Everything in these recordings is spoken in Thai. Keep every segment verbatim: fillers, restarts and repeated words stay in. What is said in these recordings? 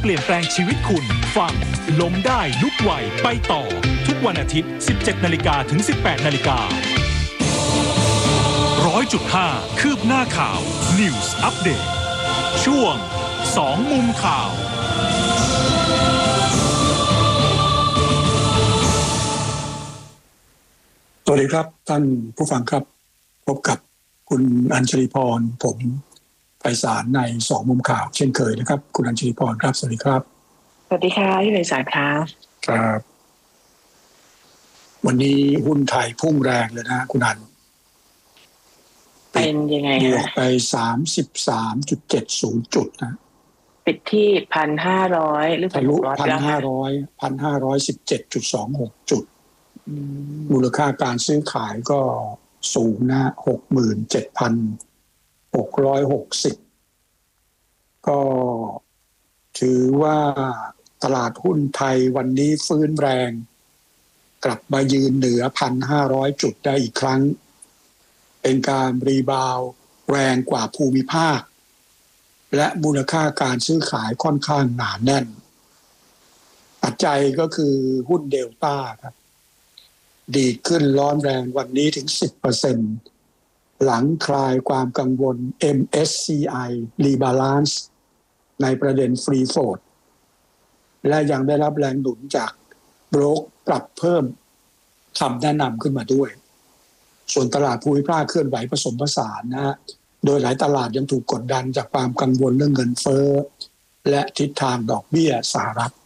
เปลี่ยนแปลงชีวิตคุณฟังล้มได้ลุกไหวไปต่อทุกวันอาทิตย์ สิบเจ็ดนาฬิกา ถึง สิบแปดนาฬิกา ร้อยจุดห้า คืบหน้าข่าว News Update ช่วงสองมุมข่าวสวัสดีครับท่านผู้ฟังครับพบกับคุณอัญชลีพรผมไพศาลในสองมุมข่าวเช่นเคยนะครับคุณอัญชลีพรครับสวัสดีครับสวัสดีค่ะพี่ไพศาลครับครับวันนี้หุ้นไทยพุ่งแรงเลยนะคุณอัญเป็นยังไงบวกไป สามสิบสามจุดเจ็ดศูนย์ จุดนะปิดที่ หนึ่งพันห้าร้อย หรือทะลุ หนึ่งพันห้าร้อย หนึ่งพันห้าร้อยสิบเจ็ดจุดสองหก จุดมูลค่าการซื้อขายก็สูงนะ หกหมื่นเจ็ดพันหกร้อยหกสิบ ก็ถือว่าตลาดหุ้นไทยวันนี้ฟื้นแรงกลับมายืนเหนือ หนึ่งพันห้าร้อย จุดได้อีกครั้งเป็นการรีบาวด์แรงกว่าภูมิภาคและมูลค่าการซื้อขายค่อนข้างหนาแน่นปัจจัยก็คือหุ้นเดลต้าครับดีดขึ้นร้อนแรงวันนี้ถึง สิบเปอร์เซ็นต์ หลังคลายความกังวล เอ็ม เอส ซี ไอ Rebalance ในประเด็น Free Float และยังได้รับแรงหนุนจากโบรกปรับเพิ่มคำแนะนำขึ้นมาด้วยส่วนตลาดภูมิภาคเคลื่อนไหวผสมผสานนะฮะโดยหลายตลาดยังถูกกดดันจากความกังวลเรื่องเงินเฟ้อและทิศทางดอกเบี้ยสหรัฐ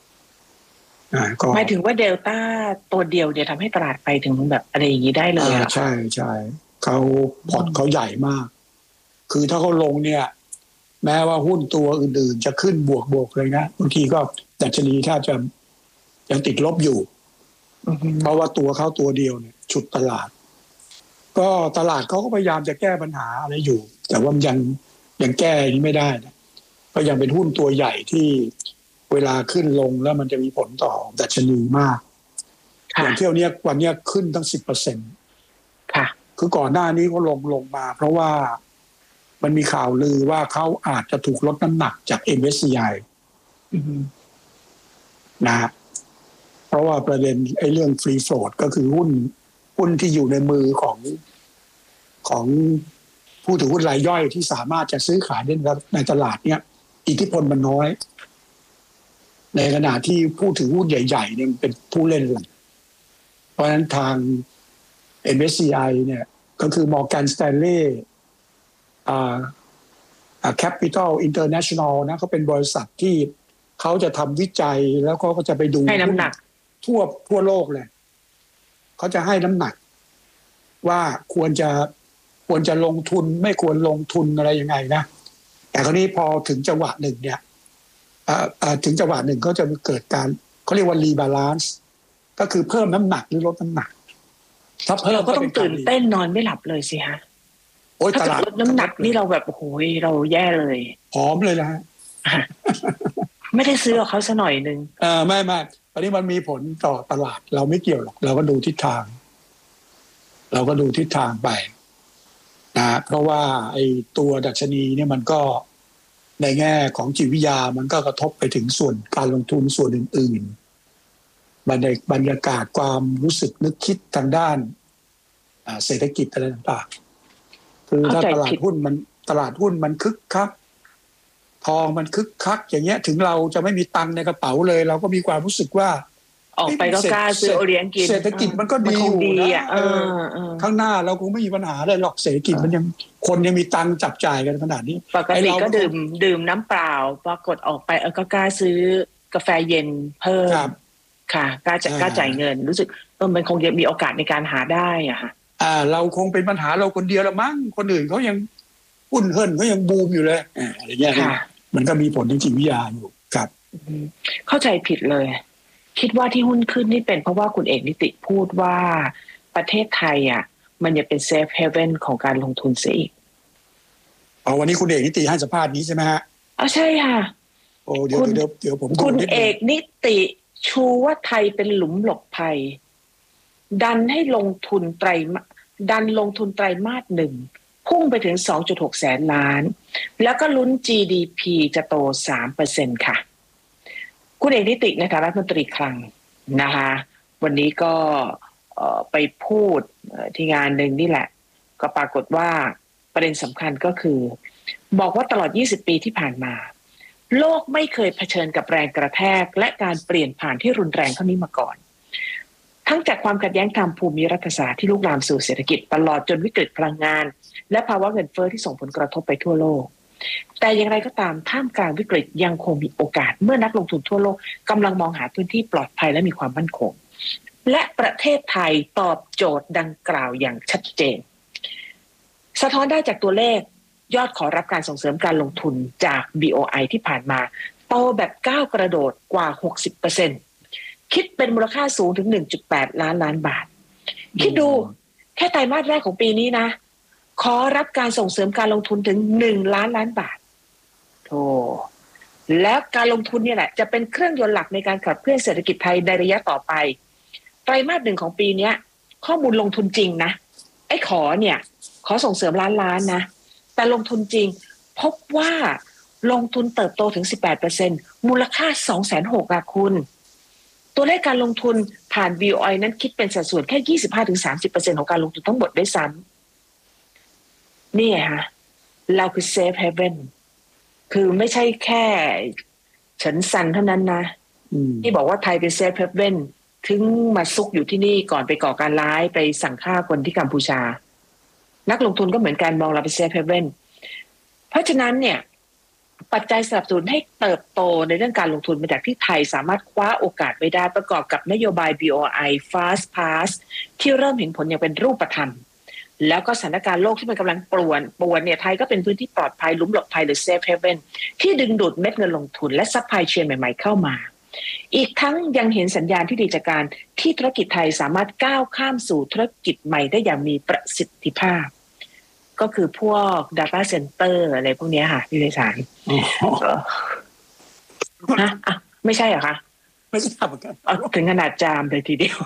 หมายถึงว่าเดลต้าตัวเดียวเนี่ยทำให้ตลาดไปถึงแบบอะไรอย่างนี้ได้เลยอ่ะใช่ใช่เขาพอร์ตเขาใหญ่มากคือถ้าเขาลงเนี่ยแม้ว่าหุ้นตัวอื่นๆจะขึ้นบวกบวกเลยนะบางทีก็ดัชนีถ้าจะยังติดลบอยู่เพราะว่าตัวเขาตัวเดียวเนี่ยฉุดตลาดก็ตลาดเขาก็พยายามจะแก้ปัญหาอะไรอยู่แต่ว่ามันยังยังแก้นี้ไม่ได้นะก็ยังเป็นหุ้นตัวใหญ่ที่เวลาขึ้นลงแล้วมันจะมีผลต่อดัชนีมากอย่างเที่ยวนี้วันนี้ขึ้นตั้ง สิบเปอร์เซ็นต์ค่ะคือก่อนหน้านี้เขาลงลงมาเพราะว่ามันมีข่าวลือว่าเขาอาจจะถูกลดน้ำหนักจาก เอ็ม เอส ซี ไอ นะเพราะว่าประเด็นไอ้เรื่อง Free Float ก็คือหุ้นหุ้นที่อยู่ในมือของของผู้ถือหุ้นรายย่อยที่สามารถจะซื้อขายได้ในตลาดเนี้ยอิทธิพลมันน้อยในขณะที่ผู้ถือหุ้นใหญ่ๆเนี่ยเป็นผู้เล่นหลักเพราะฉะนั้นทาง เอ็ม เอส ซี ไอ เนี่ยก็คือ Morgan Stanley อ่า Capital International นะเขาเป็นบริษัทที่เขาจะทำวิจัยแล้วเขาก็จะไปดูให้น้ำหนักทั่วทั่วโลกเลยเขาจะให้น้ำหนักว่าควรจะควรจะลงทุนไม่ควรลงทุนอะไรยังไงนะแต่คราวนี้พอถึงจังหวะหนึ่งเนี่ยถึงจังหวะหนึ่งก็จะเกิดการเขาเรียกว่ารีบาลานซ์ก็คือเพิ่มน้ำหนักหรือลดน้ำหนักถ้าเพิ่มก็ต้องตื่นเต้นนอนไม่หลับเลยสิฮะโอ้ยตลาดลดน้ำหนักนี่เราแบบโอ้โหเราแย่เลยผอมเลยนะฮะไม่ได้ซื้อกับเขาซะหน่อยนึงเออไม่ไม่ตอนนี้มันมีผลต่อตลาดเราไม่เกี่ยวหรอกเราก็ดูทิศทางเราก็ดูทิศทางไปนะเพราะว่าไอ้ตัวดัชนีเนี่ยมันก็ในแง่ของจิตวิทยามันก็กระทบไปถึงส่วนการลงทุนส่วนอื่นๆบรรยากาศความรู้สึกนึกคิดทางด้านเศรษฐกิจอะไรต่างๆคือถ้าตลาดหุ้นมันตลาดหุ้นมันคึกคักทองมันคึกคักอย่างเงี้ยถึงเราจะไม่มีตังค์ในกระเป๋าเลยเราก็มีความรู้สึกว่าออกไปก็กล้าซื้อโอเลี้ยงกินเศรษฐกิจมันก็ดีอยู่นะข้างหน้าเราคงไม่มีปัญหาได้หรอกเศรษฐกิจมันยังคนยังมีตังค์จับจ่ายกันขนาดนี้ปกติก็ดื่มดื่มน้ำเปล่าปรากฏออกไปเออก็กล้าซื้อกาแฟเย็นเพิ่มค่ะกล้าจะกล้าจ่ายเงินรู้สึกเออมันคงจะมีโอกาสในการหาได้อะค่ะอ่าเราคงเป็นปัญหาเราคนเดียวละมั้งคนอื่นเขายังหุ้นเฮิร์นเขายังบูมอยู่เลยอะไรอย่างเงี้ยมันก็มีผลทางจิตวิทยาอยู่ครับเข้าใจผิดเลยคิดว่าที่หุ้นขึ้นนี่เป็นเพราะว่าคุณเอกนิติพูดว่าประเทศไทยอ่ะมันจะเป็นเซฟเฮเว่นของการลงทุนเสียอีกอ๋อวันนี้คุณเอกนิติให้สัมภาษณ์นี้ใช่ไหมฮะอ๋อใช่ค่ะโอ้เดี๋ยวเดี๋ยวเดี๋ยวผมคุณเอกนิติชูว่าไทยเป็นหลุมหลบภัยดันให้ลงทุนไตรดันลงทุนไตรมาสหนึ่งพุ่งไปถึง สองจุดหก แสนล้านแล้วก็ลุ้น จี ดี พี จะโต สามเปอร์เซ็นต์ ค่ะคุณเอกนิติในฐานะรัฐมนตรีคลังนะคะวันนี้ก็ไปพูดที่งานหนึ่งนี่แหละก็ปรากฏว่าประเด็นสำคัญก็คือบอกว่าตลอดยี่สิบปีที่ผ่านมาโลกไม่เคยเผชิญกับแรงกระแทกและการเปลี่ยนผ่านที่รุนแรงเท่านี้มาก่อนทั้งจากความขัดแย้งทางภูมิรัฐศาสตร์ที่ลุกลามสู่เศรษฐกิจตลอดจนวิกฤตพลังงานและภาวะเงินเฟ้อที่ส่งผลกระทบไปทั่วโลกแต่อย่างไรก็ตามท่ามกลางวิกฤตยังคงมีโอกาสเมื่อนักลงทุนทั่วโลกกำลังมองหาพื้นที่ปลอดภัยและมีความมั่นคงและประเทศไทยตอบโจทย์ดังกล่าวอย่างชัดเจนสะท้อนได้จากตัวเลขยอดขอรับการส่งเสริมการลงทุนจาก บี โอ ไอ ที่ผ่านมาโตแบบก้าวกระโดดกว่า หกสิบเปอร์เซ็นต์ คิดเป็นมูลค่าสูงถึง หนึ่งจุดแปด ล้านล้านบาทคิดดูแค่ไตรมาสแรกของปีนี้นะขอรับการส่งเสริมการลงทุนถึงหนึ่งล้านล้านบาทโธ่แล้วการลงทุนเนี่ยแหละจะเป็นเครื่องยนต์หลักในการขับเคลื่อนเศรษฐกิจไทยในระยะต่อไปไตรมาสหนึ่งของปีนี้ข้อมูลลงทุนจริงนะไอ้ขอเนี่ยขอส่งเสริมล้านล้านนะแต่ลงทุนจริงพบว่าลงทุนเติบโตถึง สิบแปดเปอร์เซ็นต์ มูลค่า สองแสนหกหมื่น อ่ะคุณตัวเลขการลงทุนผ่าน บี โอ ไอ นั้นคิดเป็นสัดส่วนแค่ ยี่สิบห้าถึงสามสิบเปอร์เซ็นต์ ของการลงทุนทั้งหมดด้วยซ้ำนี่ฮะเราคือ safe haven คือไม่ใช่แค่เฉินซันเท่านั้นนะที่บอกว่าไทยเป็น safe haven ถึงมาซุกอยู่ที่นี่ก่อนไปก่อการร้ายไปสั่งฆ่าคนที่กัมพูชานักลงทุนก็เหมือนกันมองเราเป็น safe haven เพราะฉะนั้นเนี่ยปัจจัยสนับสนุนให้เติบโตในเรื่องการลงทุนมาจากที่ไทยสามารถคว้าโอกาสไว้ได้ประกอบกับนโยบาย บี โอ ไอ Fast Pass ที่เริ่มเห็นผลอย่างเป็นรูปธรรมแล้วก็สถานการณ์โลกที่มันกำลังป่วนป่วนเนี่ยไทยก็เป็นพื้นที่ปลอดภัยหลุมหลบภัยหรือ Safe Haven ที่ดึงดูดเม็ดเงินลงทุนและซัพพลายเชนใหม่ๆเข้ามาอีกทั้งยังเห็นสัญญาณที่ดีจากการที่ธุรกิจไทยสามารถก้าวข้ามสู่ธุรกิจใหม่ได้อย่างมีประสิทธิภาพก็คือพวก data center อะไรพวกนี้ค่ะพี่วิสารฮะอ่ะไม่ใช่เหรอคะไม่ใช่เหมือนกันถึงขนาดจามเลยทีเดียว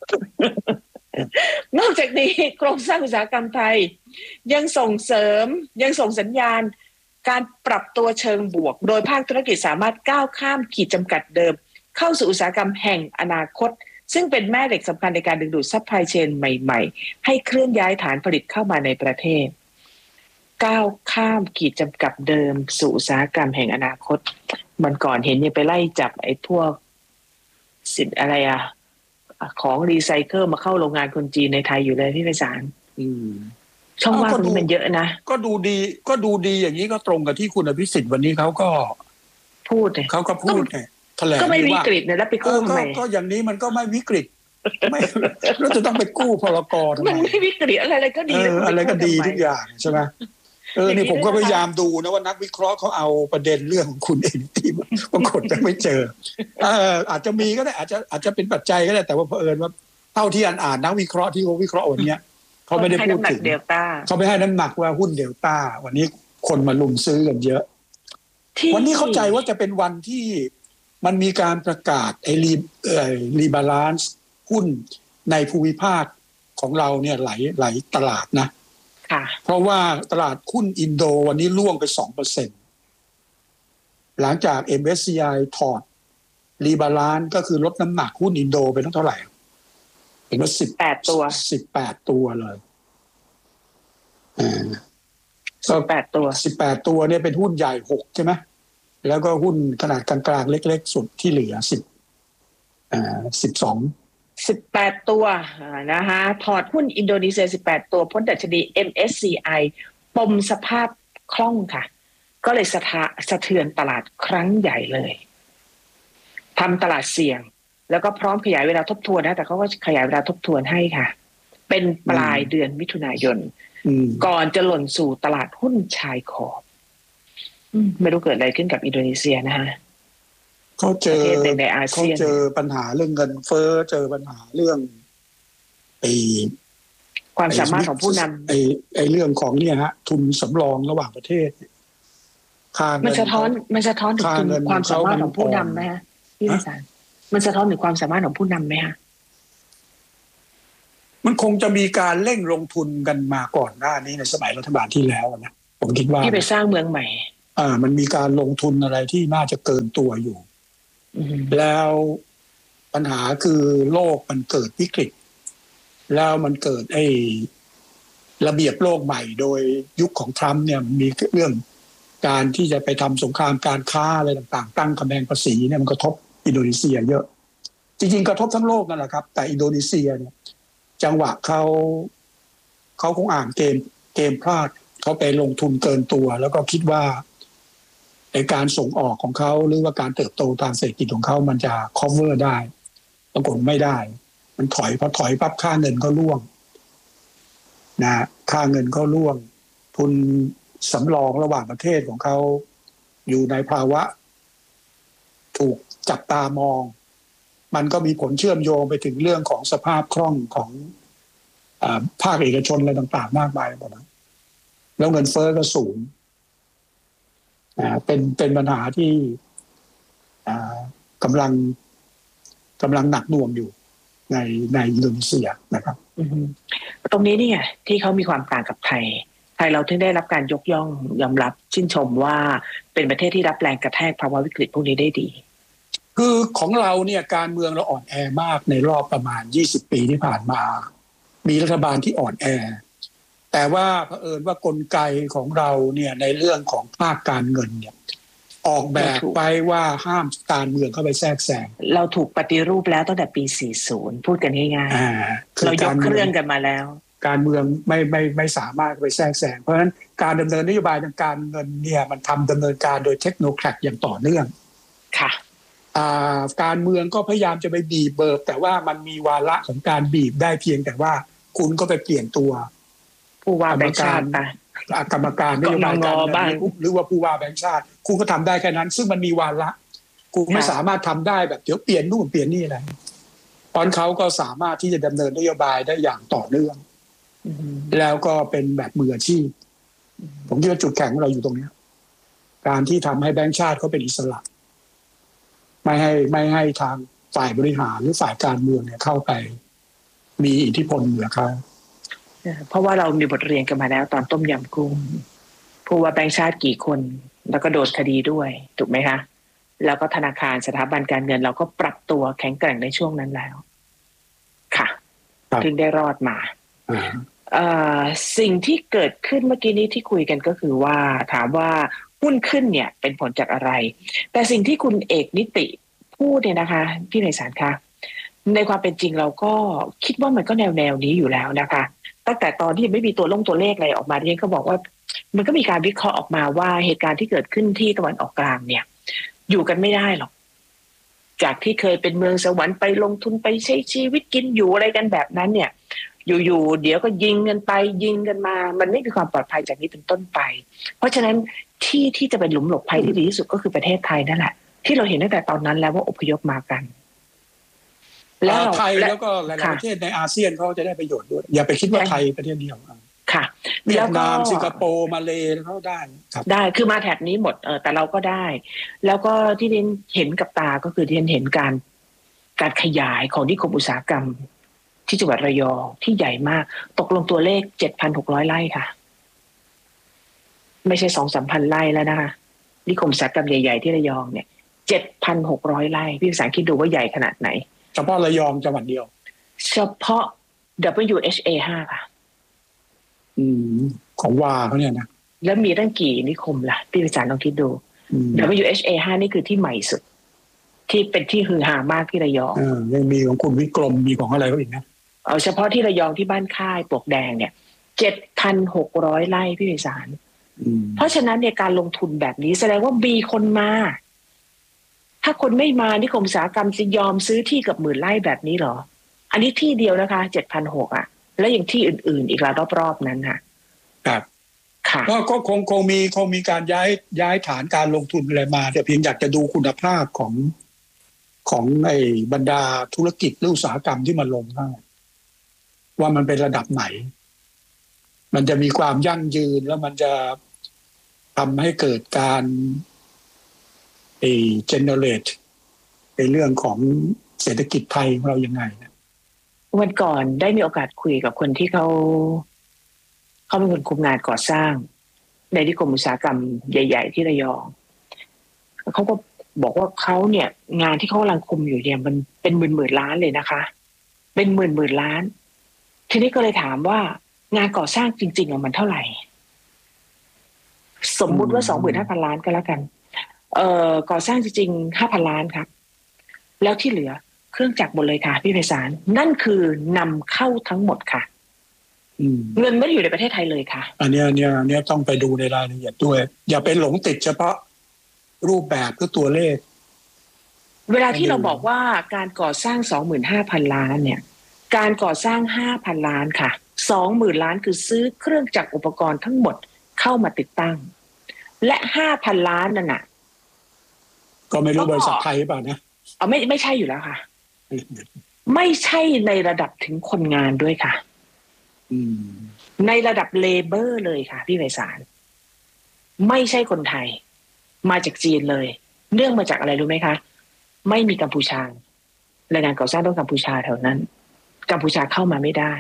นอกจากนี้โครงสร้างอุตสาหกรรมไทยยังส่งเสริมยังส่งสัญญาณการปรับตัวเชิงบวกโดยภาคธุรกิจสามารถก้าวข้ามขีดจำกัดเดิมเข้าสู่อุตสาหกรรมแห่งอนาคตซึ่งเป็นแม่เหล็กสำคัญในการดึงดูดซัพพลายเชนใหม่ๆให้เคลื่อนย้ายฐานผลิตเข้ามาในประเทศก้าวข้ามขีดจำกัดเดิมสู่อุตสาหกรรมแห่งอนาคตมันก่อนเห็นยังไปไล่จับไอ้พวกสินอะไรอะของรีไซเคิลมาเข้าโรงงานคนจีนในไทยอยู่เลยพี่ไพศาลช่องว่างตรงนี้มันเยอะนะก็ดูดีก็ดูดีอย่างนี้ก็ตรงกับที่คุณอภิสิทธิ์วันนี้เขาก็พูดเลยเขาก็พูดไงแถลงก็ไม่วิกฤตเนี่ยแล้วไปกู้ทำไมก็อย่างนี้มันก็ไม่วิกฤตไม่แล้วจะต้องไปกู้พลกรทำไมมันไม่วิกฤตอะไรอะไรก็ดีอะไรก็ดีทุกอย่างใช่ไหมเออนี่ผมก็พยายามดูนะว่านักวิเคราะห์เขาเอาประเด็นเรื่องของคุณเองที่ปรากฏจะไม่เจอเอออาจจะมีก็ได้อาจจะอาจจะเป็นปัจจัยก็ได้แต่ว่าเผอิญว่าเท่าที่อ่านอ่านนักวิเคราะห์ที่เขาวิเคราะห์วันนี้เขาไม่ได้พูดถึงเขาไม่ให้น้ำหนักว่าหุ้นเดลต้าวันนี้คนมาลุมซื้อกันเยอะวันนี้เข้าใจว่าจะเป็นวันที่มันมีการประกาศไอ้รีเอ่อรีบาลานซ์หุ้นในภูมิภาคของเราเนี่ยไหลไหลตลาดนะเพราะว่าตลาดหุ้นอินโดวันนี้ร่วงไป สองเปอร์เซ็นต์ หลังจาก เอ็ม เอส ซี ไอ ถอดรีบาลานซ์ก็คือลดน้ำหนักหุ้นอินโดไปเท่าไหร่เห็นว่าสิบแปดตัวสิบแปดตัวเลยอ่าก็แปดตัวสิบแปดตัวเนี่ยเป็นหุ้นใหญ่หกใช่ไหมแล้วก็หุ้นขนาดกลางๆเล็กๆสุดที่เหลือสิบอ่าสิบสองสิบแปดตัวนะคะถอดหุ้นอินโดนีเซียสิบแปดตัวพ้นดัชนี เอ็ม เอส ซี ไอ ปมสภาพคล่องค่ะก็เลยสะท้าสะเทือนตลาดครั้งใหญ่เลยทำตลาดเสี่ยงแล้วก็พร้อมขยายเวลาทบทวนนะแต่เขาก็ขยายเวลาทบทวนให้ค่ะเป็นปลายเดือนมิถุนายนก่อนจะหล่นสู่ตลาดหุ้นชายขอบไม่รู้เกิดอะไรขึ้นกับอินโดนีเซียนะฮะเขาเจอเขาเจอปัญหาเรื่องเงินเฟ้อเจอปัญหาเรื่องไอ้ความสามารถของผู้นำไอ้ไอ้เรื่องของเนี่ยฮะทุนสำรองระหว่างประเทศค่าเงินมันสะท้อนมันสะท้อนถึงความสามารถของผู้นำไหมฮะพี่วิสารมันสะท้อนถึงความสามารถของผู้นำไหมฮะมันคงจะมีการเร่งลงทุนกันมาก่อนหน้านี้ในสมัยรัฐบาลที่แล้วนะผมคิดว่าที่ไปสร้างเมืองใหม่อ่ามันมีการลงทุนอะไรที่น่าจะเกินตัวอยู่แล้วปัญหาคือโลกมันเกิดวิกฤตแล้วมันเกิดไอ้ระเบียบโลกใหม่โดยยุคของทรัมป์เนี่ยมีเรื่องการที่จะไปทำสงครามการค้าอะไรต่างๆตั้งกำแพงภาษีเนี่ยมันกระทบอินโดนีเซียเยอะจริงๆกระทบทั้งโลกนั่นแหละครับแต่อินโดนีเซียเนี่ยจังหวะเขาเขาคงอ่านเกมเกมพลาดเขาไปลงทุนเกินตัวแล้วก็คิดว่าในการส่งออกของเขาหรือว่าการเติบโตทางเศรษฐกิจของเขามันจะ cover ได้ปรากฏไม่ได้มันถอยพอถอยปั๊บค่าเงินก็ร่วงนะค่าเงินก็ร่วงทุนสำรองระหว่างประเทศของเขาอยู่ในภาวะถูกจับตามองมันก็มีผลเชื่อมโยงไปถึงเรื่องของสภาพคล่องของอ่าภาคเอกชนอะไรต่างๆมากมายหมดนะแล้วเงินเฟ้อก็สูงอ่าเป็นเป็นปัญหาที่อ่ากำลังกำลังหนักหน่วงอยู่ในในอินโดนีเซียนะครับตรงนี้นี่ไงที่เขามีความต่างกับไทยไทยเราถึงได้รับการยกย่องยอมรับชื่นชมว่าเป็นประเทศที่รับแรงกระแทกภาวะวิกฤตพวกนี้ได้ดีคือของเราเนี่ยการเมืองเราอ่อนแอมากในรอบประมาณยี่สิบปีที่ผ่านมามีรัฐบาลที่อ่อนแอแต่ว่าเผอิญว่ากลไกของเราเนี่ยในเรื่องของภาคการเงินเนี่ยออกแบบไปว่าห้ามการเมืองเข้าไปแทรกแซงเราถูกปฏิรูปแล้วตั้งแต่ปีสี่สิบพูดกันง่ายๆเรายกเครื่องกันมาแล้วการเมืองไม่ไม่ไม่สามารถไปแทรกแซงเพราะฉะนั้นการดำเนินนโยบายทางการเงินเนี่ยมันทำดำเนินการโดยเทคโนแครดอย่างต่อเนื่องค่ะการเมืองก็พยายามจะไปบีบเบิกแต่ว่ามันมีวาระของการบีบได้เพียงแต่ว่าคุณก็ไปเปลี่ยนตัวผู้ว่าแบงค์ชาติกรรมการนโยบายการเงินหรือว่าผู้ว่าแบงค์ชาติคุณก็ทำได้แค่นั้นซึ่งมันมีวาระคุณไม่สามารถทำได้แบบเดี๋ยวเปลี่ยนนู่นเปลี่ยนนี่อะไรตอนเขาก็สามารถที่จะดำเนินนโยบายได้อย่างต่อเนื่องแล้วก็เป็นแบบมืออาชีพผมคิดว่าจุดแข็งของเราอยู่ตรงนี้การที่ทำให้แบงค์ชาติเขาเป็นอิสระไม่ให้ไม่ให้ทางฝ่ายบริหารหรือฝ่ายการเมืองเนี่ยเข้าไปมีอิทธิพลเหนือเขาเพราะว่าเรามีบทเรียนกันมาแล้วตอนต้มยำกุ้งผู้ว่าแบงค์ชาติกี่คนแล้วก็โดนคดีด้วยถูกไหมคะแล้วก็ธนาคารสถาบันการเงินเราก็ปรับตัวแข็งแกร่งในช่วงนั้นแล้วค่ะถึงได้รอดมาสิ่งที่เกิดขึ้นเมื่อกี้นี้ที่คุยกันก็คือว่าถามว่าหุ้นขึ้นเนี่ยเป็นผลจากอะไรแต่สิ่งที่คุณเอกนิติพูดเนี่ยนะคะพี่ไพศาลคะในความเป็นจริงเราก็คิดว่ามันก็แนวแนวนี้อยู่แล้วนะคะตั้งแต่ตอนที่ยังไม่มีตัวลงตัวเลขอะไรออกมาที่เขาบอกว่ามันก็มีการวิเคราะห์ออกมาว่าเหตุการณ์ที่เกิดขึ้นที่ตะวันออกกลางเนี่ยอยู่กันไม่ได้หรอกจากที่เคยเป็นเมืองสวรรค์ไปลงทุนไปใช้ชีวิตกินอยู่อะไรกันแบบนั้นเนี่ยอยู่ๆเดี๋ยวก็ยิงกันไปยิงกันมามันไม่มีความปลอดภัยจากนี้เป็นต้นไปเพราะฉะนั้นที่ที่จะเป็นหลุมหลบภัยที่ดีที่สุดก็คือประเทศไทยนั่นแหละที่เราเห็นตั้งแต่ตอนนั้นแล้วว่าอพยพมากันแล้วไทยแล้วก็หลายๆประเทศในอาเซียนเขาจะได้ประโยชน์ด้วยอย่าไปคิดว่าไทยประเทศเดียวค่ะเวียดนามสิงคโปร์มาเลย์เขาได้ได้คือมาแถบนี้หมดเออแต่เราก็ได้แล้วก็ที่เรียนเห็นกับตาก็คือที่เรียนเห็นการการขยายของนิคมอุตสาหกรรมที่จังหวัดระยองที่ใหญ่มากตกลงตัวเลข เจ็ดพันหกร้อย ไร่ค่ะไม่ใช่ สองถึงสามพัน ไร่แล้วนะคะนิคมอุตสาหกรรมใหญ่ๆที่ระยองเนี่ย เจ็ดพันหกร้อย ไร่พี่ภาษาคิดดูว่าใหญ่ขนาดไหนเฉพาะระยองจังหวัดเดียวเฉพาะ ดับเบิลยู เอช เอ ห้าค่ะอืมของว่าเขาเนี่ยนะแล้วมีตั้งกี่นิคมล่ะพี่ภาษาลองคิดดู ดับเบิลยู เอช เอ ห้านี่คือที่ใหม่สุดที่เป็นที่ฮือฮามากที่ระยองเออยังมีของคุณวิกรมมีของอะไรก็อีกนะเอาเฉพาะที่ระยองที่บ้านค่ายปลวกแดงเนี่ย เจ็ดพันหกร้อย ไร่พี่ไพศาลเพราะฉะนั้นเนี่ยการลงทุนแบบนี้แสดงว่ามีคนมาถ้าคนไม่มานิคมอุตสาหกรรมจะยอมซื้อที่เกือบหมื่นไร่แบบนี้เหรออันนี้ที่เดียวนะคะ เจ็ดพันหกร้อย อ่ะแล้วอย่างที่อื่นๆอีกละรอบๆนั้นค่ะครับค่ะก็ก็คงคงมีคงมีการย้ายย้ายฐานการลงทุนอะไรมาแต่เพียงอยากจะดูคุณภาพของของไอ้บรรดาธุรกิจหรืออุตสาหกรรมที่มันลงได้ว่ามันเป็นระดับไหนมันจะมีความยั่งยืนแล้วมันจะทำให้เกิดการไอ้ generate ในเรื่องของเศรษฐกิจไทยของเรายังไงนะวันก่อนได้มีโอกาสคุยกับคนที่เขาเขาเป็นคนคุมงานก่อสร้างในนิคมอุตสาหกรรมใหญ่ๆที่ระยองเขาก็บอกว่าเขาเนี่ยงานที่เขากำลังคุมอยู่เนี่ยมันเป็นหมื่นหมื่นล้านเลยนะคะ เป็นหมื่นหมื่นล้านทีนี้ก็เลยถามว่างานก่อสร้างจริงๆอะมันเท่าไหร่สมมุติว่าสองหมื่นห้าพันล้านก็แล้วกันเอ่อก่อสร้างจริงๆห้าพันล้านครับแล้วที่เหลือเครื่องจักรหมดเลยค่ะพี่ไพศาลนั่นคือนำเข้าทั้งหมดค่ะเงินไม่ได้อยู่ในประเทศไทยเลยค่ะอันนี้อันนี้อันนี้ต้องไปดูในรายละเอียดด้วยอย่าไปหลงติดเฉพาะรูปแบบหรือตัวเลขเวลาที่เราบอกว่าการก่อสร้าง สองหมื่นห้าพันล้านเนี่ยการก่อสร้าง ห้าพันล้านค่ะ สองหมื่นล้านคือซื้อเครื่องจักรอุปกรณ์ทั้งหมดเข้ามาติดตั้งและ ห้าพันล้านนั่นน่ะก็ไม่รู้บริษัทไทยหรือเปล่านะอ๋อไม่ไม่ใช่อยู่แล้วค่ะไม่ใช่ในระดับถึงคนงานด้วยค่ะในระดับเลเบอร์เลยค่ะพี่ไพศาลไม่ใช่คนไทยมาจากจีนเลยเนื่องมาจากอะไรรู้ไหมคะไม่มีกัมพูชาแรงงานก่อสร้างต้องกัมพูชาแถวนั้นกัมพูชาเข้ามาไม่ได้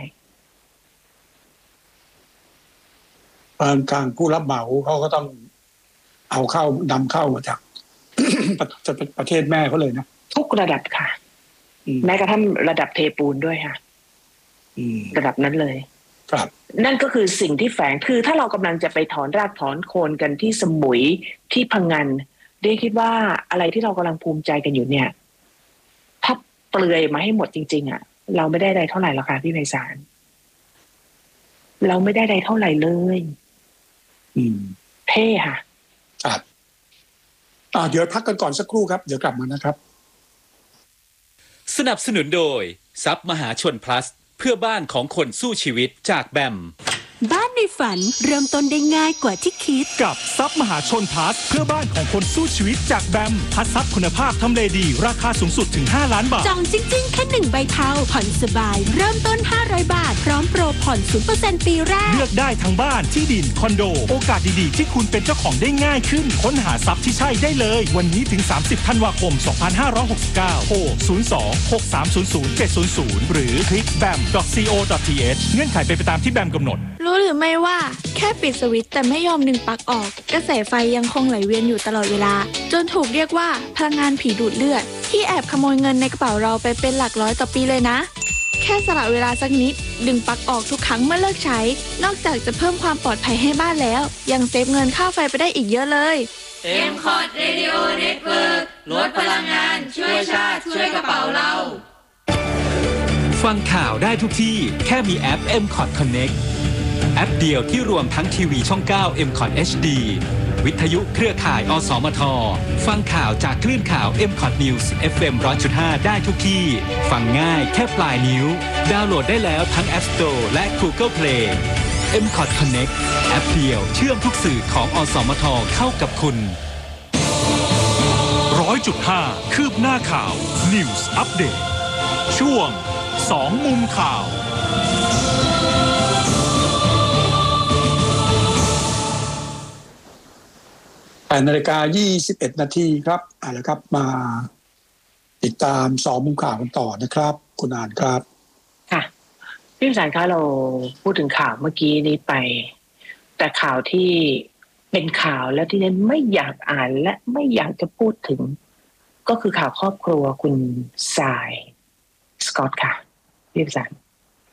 ทางผู้รับเหมาเขาก็ต้องเอาเข้านำเข้ามาจาก ประเทศแม่เขาเลยนะทุกระดับค่ะแม้กระทั่งระดับเทปูนด้วยค่ะระดับนั้นเลยครับนั่นก็คือสิ่งที่แฝงคือถ้าเรากำลังจะไปถอนรากถอนโคนกันที่สมุยที่พังงานเด้คิดว่าอะไรที่เรากำลังภูมิใจกันอยู่เนี่ยถ้าเปลือยมาให้หมดจริงๆอ่ะเราไม่ได้ใดเท่าไหร่หรอกค่ะพี่ไพศาลเราไม่ได้ใดเท่าไหร่เลยอืมเท่ค่ะครับอ่าเดี๋ยวพักกันก่อนสักครู่ครับเดี๋ยวกลับมานะครับสนับสนุนโดยทรัพย์มหาชน plus เพื่อบ้านของคนสู้ชีวิตจากแบมบ้านในฝันเริ่มต้นได้ง่ายกว่าที่คิดกับทรัพย์มหาชน plus เพื่อบ้านของคนสู้ชีวิตจากแบมพัดทรัพย์คุณภาพทำเลดีราคาสูงสุดถึงห้าล้านบาทจองจริงๆแค่หนึ่งใบเทาผ่อนสบายเริ่มต้นห้าร้อยบาทพร้อมโปรผ่อน ศูนย์เปอร์เซ็นต์ ปีแรกเลือกได้ทั้งบ้านที่ดินคอนโดโอกาสดีๆที่คุณเป็นเจ้าของได้ง่ายขึ้นค้นหาทรัพย์ที่ใช่ได้เลยวันนี้ถึงสามสิบธันวาคมสองพันห้าร้อยหกสิบเก้าโทรศูนย์ สอง หก สาม ศูนย์ ศูนย์ เจ็ด ศูนย์ ศูนย์หรือคลิก แบม ดอท ซี โอ ดอท ที เอช เงื่อนไขเป็นไปตามที่แบมกำหนดรู้หรือไม่ว่าแค่ปิดสวิตช์แต่ไม่ยอมดึงปลั๊กออกกระแสไฟยังคงไหลเวียนอยู่ตลอดเวลาจนถูกเรียกว่าพลังงานผีดูดเลือดที่แอบขโมยเงินในกระเป๋าเราไปเป็นหลักร้อยต่อปีเลยนะแค่สละเวลาสักนิดดึงปลั๊กออกทุกครั้งเมื่อเลิกใช้นอกจากจะเพิ่มความปลอดภัยให้บ้านแล้วยังเซฟเงินค่าไฟไปได้อีกเยอะเลยเอ็ม คอร์ด Radio Network ลดพลังงานช่วยชาติช่วยกระเป๋าเราฟังข่าวได้ทุกที่แค่มีแอป เอ็ม คอร์ด Connect แอปเดียวที่รวมทั้งทีวีช่องเก้า เอ็ม คอร์ด เอช ดี วิทยุเครือข่ายอสมทฟังข่าวจากคลื่นข่าว เอ็ม คอร์ด News เอฟ เอ็ม หนึ่งร้อยจุดห้า ได้ทุกที่ฟังง่ายแค่ปลายนิ้วดาวน์โหลดได้แล้วทั้ง App Store และ Google Play เอ็ม คอร์ด Connect แอปเดียวเชื่อมทุกสื่อของอสมทเข้ากับคุณ ร้อยจุดห้า คืบหน้าข่าว News Update ช่วงสองมุมข่าวแปดนาฬิกายี่สิบเอ็ดนาทีครับอ่ะแล้วครับมาติดตามสองมุมข่าวกันต่อนะครับคุณอ่านครับค่ะพี่สารคะเราพูดถึงข่าวเมื่อกี้นี้ไปแต่ข่าวที่เป็นข่าวและที่เน้นไม่อยากอ่านและไม่อยากจะพูดถึงก็คือข่าวครอบครัวคุณทรายสกอตค่ะพี่สาร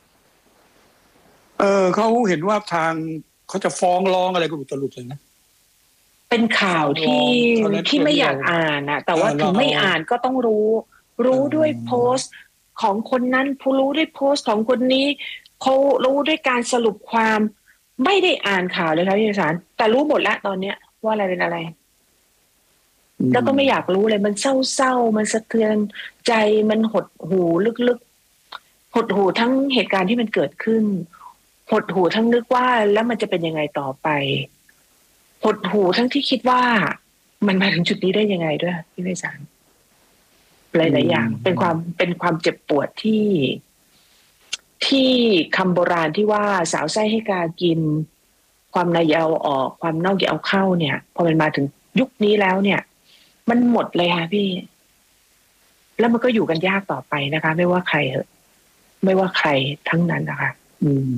เออเขาเห็นว่าทางเขาจะฟ้องร้องอะไรก็อุตลุดเลยนะเป็นข่าวที่ที่ไม่อยากอ่านนะแต่ว่าถึงไม่อ่านก็ต้องรู้รู้ด้วยโพสต์ของคนนั้นผู้รู้ด้วยโพสต์ของคนนี้เขารู้ด้วยการสรุปความไม่ได้อ่านข่าวเลยครับพี่สารแต่รู้หมดแล้วตอนเนี้ยว่าอะไรเป็นอะไรแล้วก็ไม่อยากรู้เลยมันเศร้าๆมันสะเทือนใจมันหดหูลึกๆหดหูทั้งเหตุการณ์ที่มันเกิดขึ้นหดหูทั้งนึกว่าแล้วมันจะเป็นยังไงต่อไปหดหูทั้งที่คิดว่ามันมาถึงจุดนี้ได้ยังไงด้วยพี่ไพศาลหลายๆอย่างเป็นความเป็นความเจ็บปวดที่ที่คำโบราณที่ว่าสาวไส้ให้กากินความในเอาออกความนอกอย่าเอาเข้าเนี่ยพอมันมาถึงยุคนี้แล้วเนี่ยมันหมดเลยค่ะพี่แล้วมันก็อยู่กันยากต่อไปนะคะไม่ว่าใครเหอะไม่ว่าใครทั้งนั้นนะคะอืม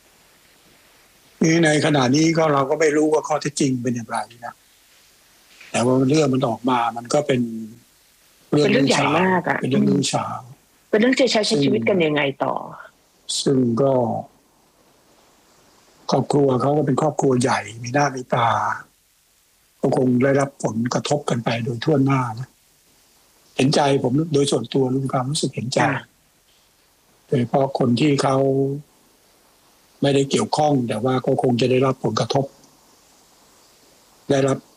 นี่ในขณะนี้ก็เราก็ไม่รู้ว่าข้อเท็จจริงเป็นอย่างไรนะแต่ว่าเรื่องมันออกมามันก็เป็นเรื่องเป็นเรื่องใหญ่มากอ่ะเป็นเรื่องรุ่งเช้าเป็นเรื่องจะใช้ชีวิตกันยังไงต่อซึ่งก็ครอบครัวเขาก็เป็นครอบครัวใหญ่มีหน้ามีตาก็คงได้รับผลกระทบกันไปโดยทั่วหน้านะเห็นใจผมโดยส่วนตัวรู้ความรู้สึกเห็นใจโดยเฉพาะคนที่เขาไม่ได้เกี่ยวข้องแต่ว่าก็คงจะได้รับผลกระทบได้รับ